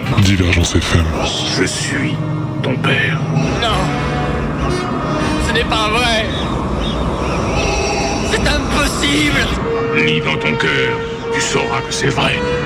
Divergence FM. Je suis ton père. Non, ce n'est pas vrai. C'est impossible. Lis dans ton cœur, tu sauras que c'est vrai.